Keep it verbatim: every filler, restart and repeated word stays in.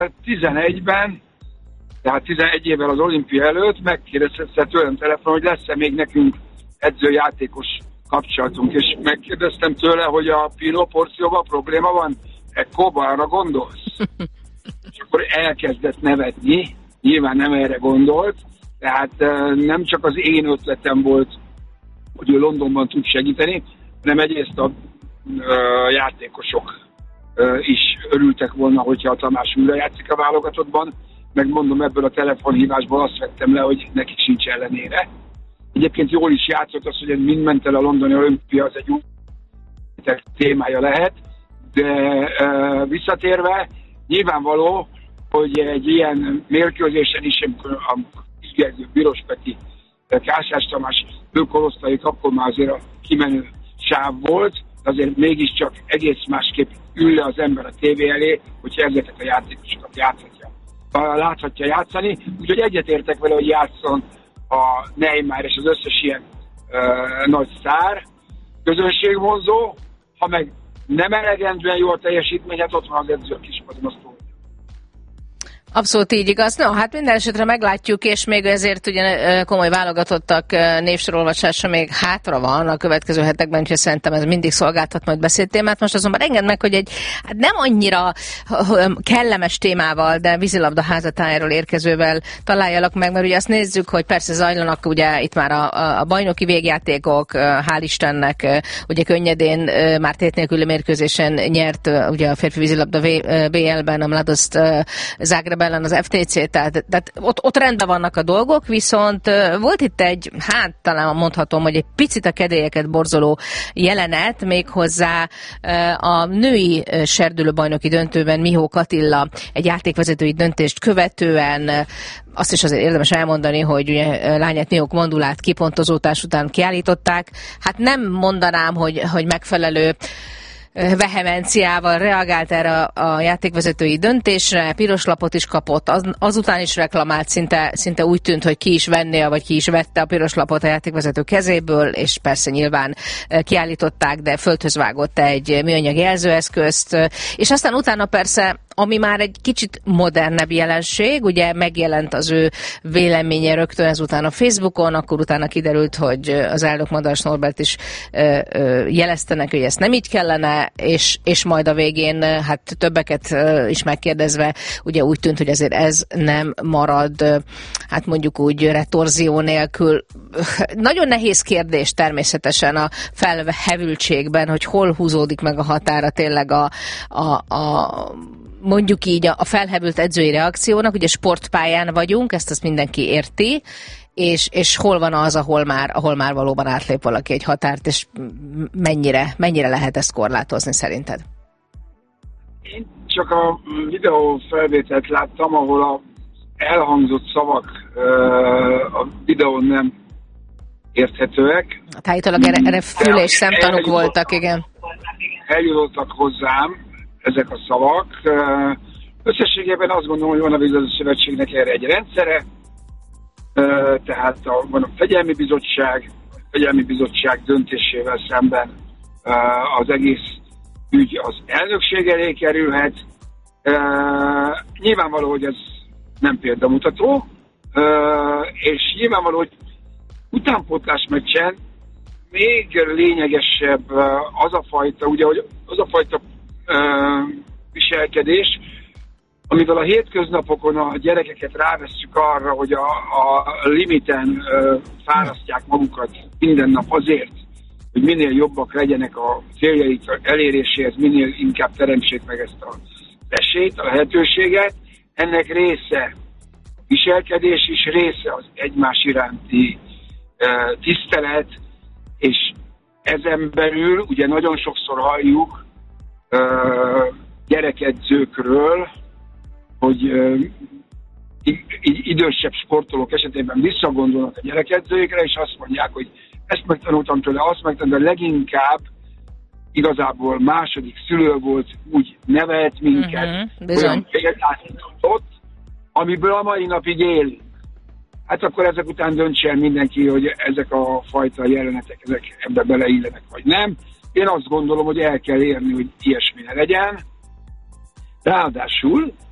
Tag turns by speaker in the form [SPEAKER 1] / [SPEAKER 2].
[SPEAKER 1] tizenegyben, tehát tizenegy évvel az olimpia előtt megkérdezte tőlem telefon, hogy lesz-e még nekünk edzőjátékos kapcsolatunk, és megkérdeztem tőle, hogy a Pino porcióban probléma van, ekkor arra gondolsz? És akkor elkezdett nevetni, nyilván nem erre gondolt, tehát nem csak az én ötletem volt, hogy ő Londonban tud segíteni, hanem egyrészt a uh, játékosok uh, is örültek volna, hogyha a Tamás újra játszik a válogatottban, meg mondom, ebből a telefonhívásból azt vettem le, hogy nekik sincs ellenére. Egyébként jól is játszott az, hogy mind ment el a londoni olimpia, az egy új témája lehet, de uh, visszatérve, nyilvánvaló, hogy egy ilyen mérkőzésen is, amikor a Igergő, Piros Peti, Kásás Tamás korosztályok, akkor már azért a kimenő sáv volt, azért mégiscsak egész másképp ül le az ember a tévé elé, hogyha ezeket a játékosokat játszhatja, láthatja játszani. Úgyhogy egyetértek vele, hogy játszon a Neymar és az összes ilyen uh, nagy sztár, közönségvonzó, ha meg nem elegendően jó a teljesítmény, hát ott van az edző a kispadon, azt mondja.
[SPEAKER 2] Abszolút így igaz. No, hát minden esetre meglátjuk, és még ezért ugye komoly válogatottak névsorolvasása még hátra van a következő hetekben, úgyhogy szerintem ez mindig szolgáltat majd beszédtémát. Most azonban engedd meg, hogy egy hát nem annyira kellemes témával, de vízilabda házatájáról érkezővel találjalak meg, mert ugye azt nézzük, hogy persze zajlanak ugye itt már a, a bajnoki végjátékok, hál' Istennek, ugye könnyedén már tét nélküli mérkőzésen nyert ugye a férfi vízilabda bé el-ben a Mladost Zagreb ellen az ef té cé, tehát, tehát ott, ott rendben vannak a dolgok, viszont volt itt egy, hát talán mondhatom, hogy egy picit a kedélyeket borzoló jelenet, méghozzá a női serdülőbajnoki döntőben Mihó Attila egy játékvezetői döntést követően, azt is azért érdemes elmondani, hogy ugye lányát Miók Mandulát kipontozótás után kiállították. Hát nem mondanám, hogy, hogy megfelelő vehemenciával reagált erre a játékvezetői döntésre, piros lapot is kapott, az, azután is reklamált, szinte, szinte úgy tűnt, hogy ki is venné, vagy ki is vette a piros lapot a játékvezető kezéből, és persze nyilván kiállították, de földhöz vágott egy műanyag jelzőeszközt, és aztán utána persze, ami már egy kicsit modernebb jelenség, ugye megjelent az ő véleménye rögtön ezután a Facebookon, akkor utána kiderült, hogy az elnök Madaras Norbert is ö, ö, jelezte neki, hogy ezt nem így kellene, és, és majd a végén hát többeket is megkérdezve, ugye úgy tűnt, hogy azért ez nem marad, hát mondjuk úgy retorzió nélkül. Nagyon nehéz kérdés természetesen a felhevültségben, hogy hol húzódik meg a határa tényleg a, a, a mondjuk így a felhevült edzői reakciónak, ugye sportpályán vagyunk, ezt azt mindenki érti, és, és hol van az, ahol már, ahol már valóban átlép valaki egy határt, és mennyire, mennyire lehet ezt korlátozni szerinted?
[SPEAKER 1] Én csak a videó felvételt láttam, ahol a elhangzott szavak a videón nem érthetőek.
[SPEAKER 2] Hát állítólag erre, erre fül- és szemtanúk voltak, igen.
[SPEAKER 1] Eljutottak hozzám ezek a szavak. Összességében azt gondolom, hogy van a Vízilabda Szövetségnek erre egy rendszere, tehát a, van a Fegyelmi Bizottság, a Fegyelmi Bizottság döntésével szemben az egész ügy az elnökség elé kerülhet. Nyilvánvaló, hogy ez nem példamutató, és nyilvánvaló, hogy utánpótlás meccsen még lényegesebb az a fajta, ugye, hogy az a fajta uh, viselkedés, amivel a hétköznapokon a gyerekeket rávesszük arra, hogy a, a limiten uh, fárasztják magukat minden nap azért, hogy minél jobbak legyenek a céljaik eléréséhez, minél inkább teremtsék meg ezt a esélyt, a lehetőséget. Ennek része a viselkedés is, része az egymás iránti uh, tisztelet, és ezen belül ugye nagyon sokszor halljuk uh, gyerekedzőkről, hogy uh, idősebb sportolók esetében visszagondolnak a gyerekedzőikre, és azt mondják, hogy ezt megtanultam tőle, azt megtanultam, de leginkább igazából második szülő volt, úgy nevelt minket, uh-huh, olyan példánított, amiből a mai napig élünk. Hát akkor ezek után döntse el mindenki, hogy ezek a fajta jelenetek ezek ebbe beleillenek, vagy nem. Én azt gondolom, hogy el kell érni, hogy ilyesmi ne legyen. Ráadásul